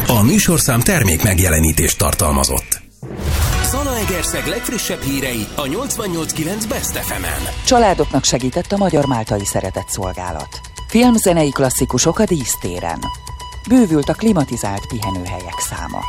A műsorszám termék megjelenítést tartalmazott. Zalaegerszeg legfrissebb hírei a 88.9 Best FM-en. Családoknak segített a Magyar Máltai Szeretett Szolgálat. Filmzenei klasszikusok a dísztéren. Bővült a klimatizált pihenőhelyek száma.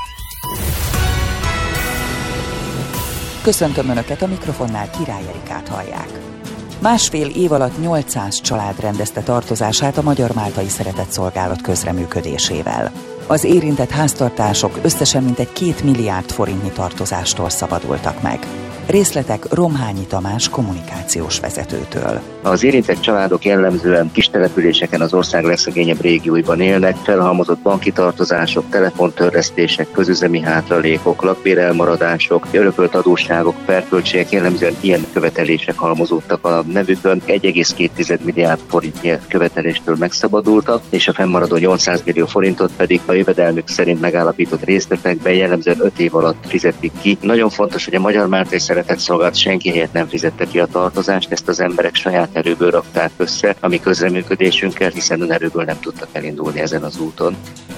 Köszöntöm Önöket, a mikrofonnál Király Erikát hallják. Másfél év alatt 800 család rendezte tartozását a Magyar Máltai Szeretett Szolgálat közreműködésével. Az érintett háztartások összesen mintegy 2 milliárd forintnyi tartozástól szabadultak meg. Részletek Romhányi Tamás kommunikációs vezetőtől. Az érintett családok jellemzően kis településeken, az ország legszegényebb régióiban élnek, felhalmozott banki tartozások, telefontörlesztések, közüzemi hátralékok, lakbérelmaradások, örökölt adósságok, perköltségek, jellemzően ilyen követelések halmozódtak a nevükön. 1,2 milliárd forintnyi követeléstől megszabadultak, és a fennmaradó 800 millió forintot pedig a jövedelmük szerint megállapított részletekben jellemzően 5 év alatt fizetik ki. Nagyon fontos, hogy a Magyar Máltai Szeretett Szolgálat senki helyett nem fizette ki a tartozást, ezt az emberek saját erőből rakták össze a mi közreműködésünkkel, hiszen önerőből nem tudtak elindulni ezen az úton.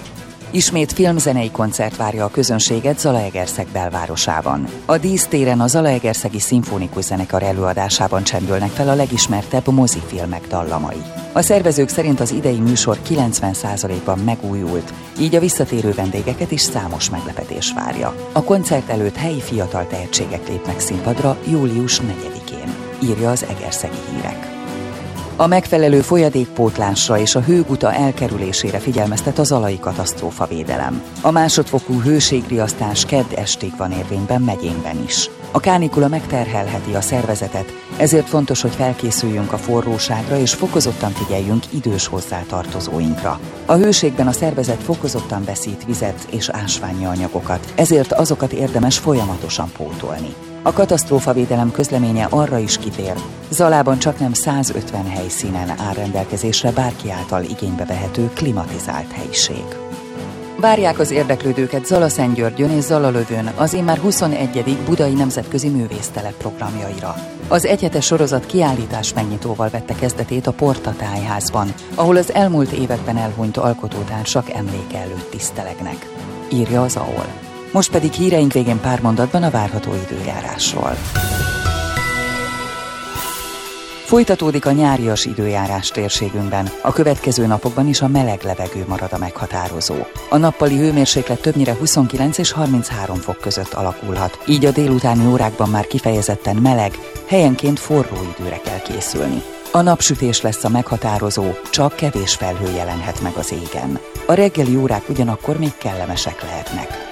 Ismét filmzenei koncert várja a közönséget Zalaegerszeg belvárosában. A dísztéren a Zalaegerszegi Szimfonikus Zenekar előadásában csendülnek fel a legismertebb mozifilmek dallamai. A szervezők szerint az idei műsor 90%-ban megújult, így a visszatérő vendégeket is számos meglepetés várja. A koncert előtt helyi fiatal tehetségek lépnek színpadra július 4-én, írja az Egerszegi Hírek. A megfelelő folyadékpótlásra és a hőguta elkerülésére figyelmeztet a zalai katasztrófavédelem. A másodfokú hőségriasztás kedd estig van érvényben megyénkben is. A kánikula megterhelheti a szervezetet, ezért fontos, hogy felkészüljünk a forróságra és fokozottan figyeljünk idős hozzátartozóinkra. A hőségben a szervezet fokozottan veszít vizet és ásványi anyagokat, ezért azokat érdemes folyamatosan pótolni. A katasztrófavédelem közleménye arra is kitér, Zalában csaknem 150 helyszínen áll rendelkezésre bárki által igénybe vehető klimatizált helyiség. Várják az érdeklődőket Zalaszentgyörgyön és Zalalövőn az immár 21. Budai Nemzetközi Művésztelep programjaira. Az egyhetes sorozat kiállítás megnyitóval vette kezdetét a Porta Tájházban, ahol az elmúlt években elhunyt alkotótársak emléke előtt tisztelegnek, írja az AOL. Most pedig híreink végén pár mondatban a várható időjárásról. Folytatódik a nyárias időjárás térségünkben, a következő napokban is a meleg levegő marad a meghatározó. A nappali hőmérséklet többnyire 29 és 33 fok között alakulhat, így a délutáni órákban már kifejezetten meleg, helyenként forró időre kell készülni. A napsütés lesz a meghatározó, csak kevés felhő jelenhet meg az égen. A reggeli órák ugyanakkor még kellemesek lehetnek.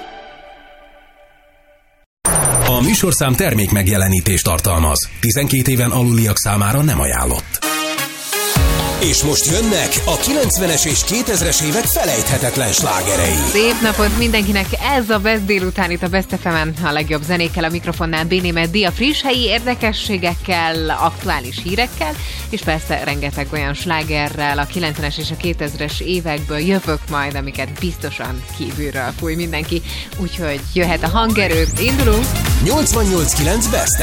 A műsorszám termék megjelenítést tartalmaz. 12 éven aluliak számára nem ajánlott. És most jönnek a 90-es és 2000-es évek felejthetetlen slágerei. Szép napot mindenkinek, ez a Best délután itt a Best FM-en, a legjobb zenékkel, a mikrofonnál Béni Meddi, a friss helyi érdekességekkel, aktuális hírekkel, és persze rengeteg olyan slágerrel a 90-es és a 2000-es évekből jövök majd, amiket biztosan kívülről fúj mindenki, úgyhogy jöhet a hangerő, indulunk! 88.9 Best